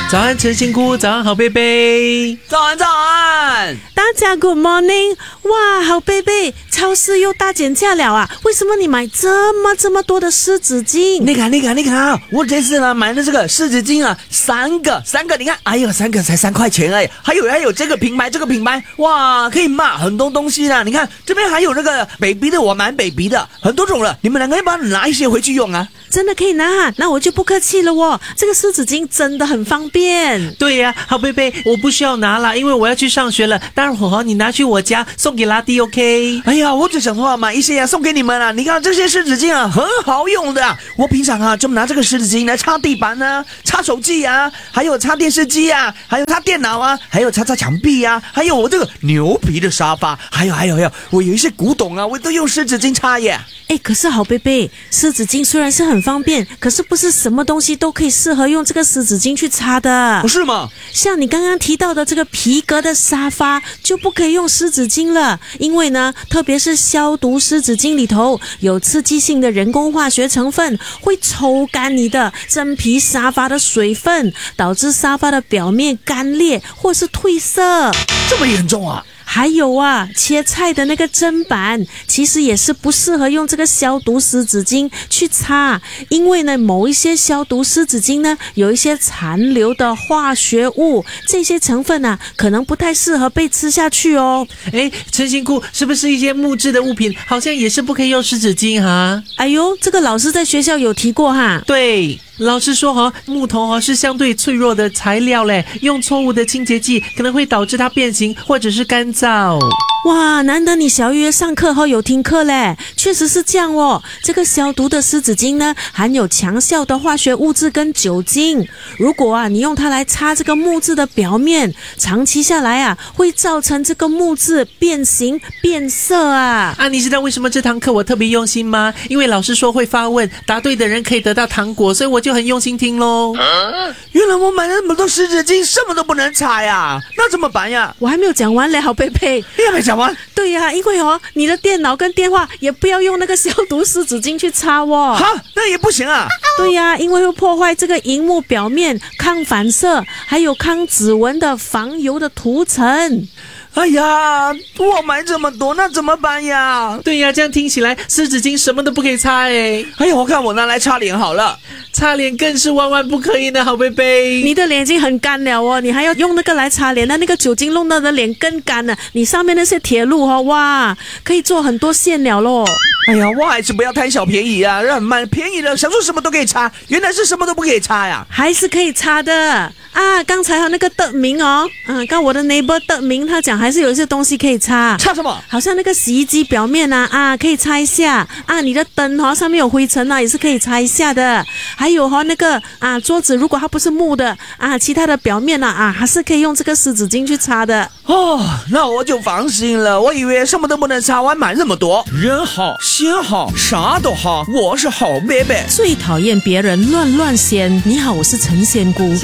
早安陈仙姑，早安好贝贝， 早安早安， 大家 Good morning！ 哇，好贝贝，超市又大减价了啊！为什么你买这么多的湿纸巾？ 你看，我这次呢买的这个湿纸巾啊，三个，你看，哎呦，三个才3块钱哎，还有这个品牌，哇，可以买很多东西呢。你看这边还有那个 baby 的，我买 baby 的，很多种了。你们两个要不要拿一些回去用啊？ 真的可以拿哈，那我就不客气了哦。这个湿纸巾真的很方便。 对呀，好贝贝，我不需要拿了，因为我要去上学了。待会儿你拿去我家送给拉蒂 ，OK？ 哎呀，我就想说买一些送给你们啊。你看这些湿纸巾啊，很好用的。我平常就拿这个湿纸巾来擦地板啊，擦手机啊，还有擦电视机啊，还有擦电脑啊，还有擦墙壁啊，还有我这个牛皮的沙发，还有，我有一些古董啊，我都用湿纸巾擦耶。 可是好贝贝，湿纸巾虽然是很方便，可是不是什么东西都可以适合用这个湿纸巾去擦的。 不是吗？ 像你刚刚提到的这个皮革的沙发就不可以用湿纸巾了，因为呢，特别是消毒湿纸巾里头有刺激性的人工化学成分，会抽干你的真皮沙发的水分，导致沙发的表面干裂或是褪色。 这么严重啊？ 还有啊，切菜的那个砧板其实也是不适合用这个消毒湿纸巾去擦，因为呢，某一些消毒湿纸巾呢有一些残留的化学物，这些成分啊可能不太适合被吃下去哦。 陈仙姑，是不是一些木质的物品好像也是不可以用湿纸巾哈？ 哎呦，这个老师在学校有提过哈。 对，老师说木头是相对脆弱的材料嘞，用错误的清洁剂可能会导致它变形或者是干燥。 哇，难得你小月上课后有听课嘞，确实是这样哦。这个消毒的湿纸巾呢，含有强效的化学物质跟酒精。如果你用它来擦这个木质的表面，长期下来会造成这个木质变形变色啊。 你知道为什么这堂课我特别用心吗？因为老师说会发问，答对的人可以得到糖果，所以我就很用心听咯。 原来我买了那么多湿纸巾，什么都不能擦呀，那怎么办呀？ 我还没有讲完嘞，好贝贝。 你还没讲完？ 对呀，因为你的电脑跟电话也不要用那个消毒湿纸巾去擦哦。 哈，那也不行啊。 对呀，因为会破坏这个萤幕表面抗反射，还有抗指纹的防油的涂层。 哎呀，我买这么多，那怎么办呀？ 对呀，这样听起来湿纸巾什么都不可以擦哎呀，我看我拿来擦脸好了。 擦脸更是万万不可以呢，好贝贝。 你的脸已经很干了哦，你还要用那个来擦脸，那个酒精弄到你的脸更干了。你上面那些铁路哇，可以做很多线了咯。 哎呀，我还是不要贪小便宜啊，蛮便宜的，想说什么都可以擦，原来是什么都不可以擦呀。 还是可以擦的啊。刚才那个德明刚我的 neighbor 德明他讲还是有一些东西可以擦。 擦什么？ 好像那个洗衣机表面可以擦一下啊。你的灯上面有灰尘也是可以擦一下的。还有那个桌子如果它不是木的其他的表面还是可以用这个湿纸巾去擦的。 那我就放心了，我以为什么都不能擦，我还买那么多。人好心好啥都好，我是好贝贝。 最讨厌别人乱掀。你好，我是陈仙姑。